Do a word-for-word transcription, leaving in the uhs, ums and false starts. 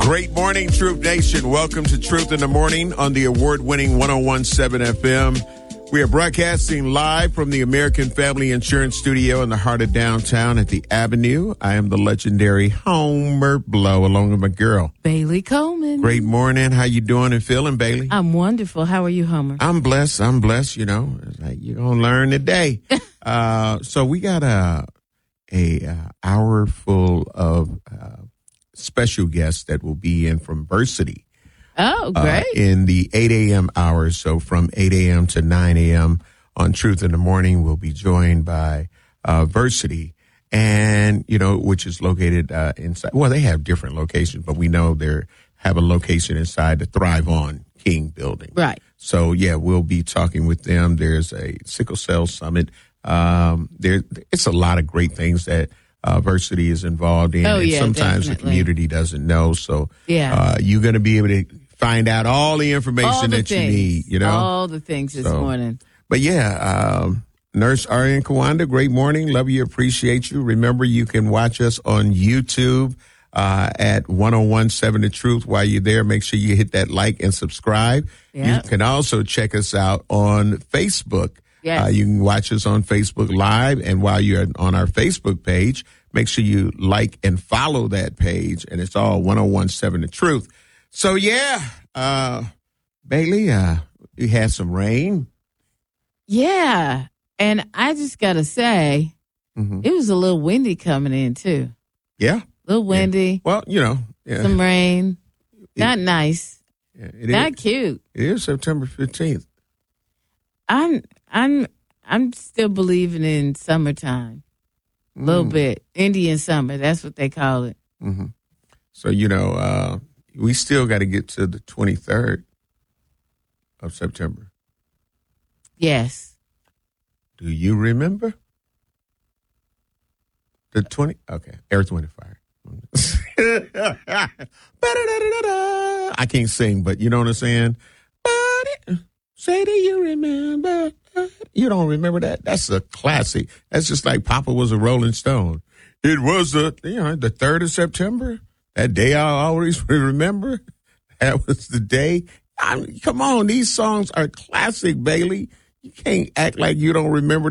Great morning, Truth Nation. Welcome to Truth in the Morning on the award-winning one oh one point seven F M. We are broadcasting live from the American Family Insurance Studio in the heart of downtown at the Avenue. I am the legendary Homer Blow, along with my girl, Bailey Coleman. Great morning. How you doing and feeling, Bailey? I'm wonderful. How are you, Homer? I'm blessed. I'm blessed. You know, it's like you're gonna learn today. uh, so we got a a uh, hour full of uh, special guests that will be in from Versity. Oh, great. Uh, in the eight a.m. hours. So from eight a.m. to nine a.m. on Truth in the Morning, we'll be joined by uh, Versity, and, you know, which is located uh, inside. Well, they have different locations, but we know they have a location inside the Thrive On King building. Right. So, yeah, we'll be talking with them. There's a sickle cell summit. Um, there, it's a lot of great things that Uh, Versity is involved in, oh, and yeah, sometimes definitely. the community doesn't know. So yeah. uh, you're going to be able to find out all the information all the that things, you need, you know? All the things this so, morning. But yeah, um, Nurse Arian Kawanda, great morning. Love you, appreciate you. Remember, you can watch us on YouTube uh, at one oh one point seven The Truth. While you're there, make sure you hit that like and subscribe. Yep. You can also check us out on Facebook. Yes. Uh, you can watch us on Facebook Live, and while you're on our Facebook page, make sure you like and follow that page, and it's all one oh one point seven The Truth. So, yeah, uh, Bailey, uh, we had some rain. Yeah, and I just got to say, Mm-hmm. it was a little windy coming in, too. Yeah. A little windy. Yeah. Well, you know. Yeah. Some rain. Not it, nice. Yeah, it Not is, cute. It is September fifteenth. I'm, I'm, I'm still believing in summertime. A little Mm. bit. Indian summer. That's what they call it. Mm-hmm. So, you know, uh, we still got to get to the twenty-third of September. Yes. Do you remember? The twenty? Okay. Earth, Wind, and Fire. I can't sing, but you know what I'm saying? Say, do you remember? You don't remember that? That's a classic. That's just like Papa was a Rolling Stone. It was the, you know, the third of September. That day I always remember. That was the day. I mean, come on, these songs are classic, Bailey. You can't act like you don't remember